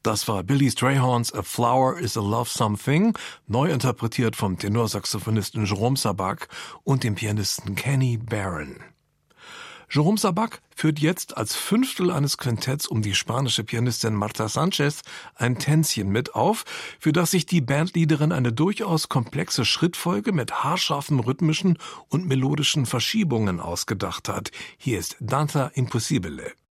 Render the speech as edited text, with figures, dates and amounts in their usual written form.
Das war Billy Strayhorns A Flower is a Love Something, neu interpretiert vom Tenorsaxophonisten Jérôme Sabac und dem Pianisten Kenny Barron. Jérôme Sabac führt jetzt als Fünftel eines Quintetts um die spanische Pianistin Marta Sanchez ein Tänzchen mit auf, für das sich die Bandleaderin eine durchaus komplexe Schrittfolge mit haarscharfen rhythmischen und melodischen Verschiebungen ausgedacht hat. Hier ist Danza Impossibile.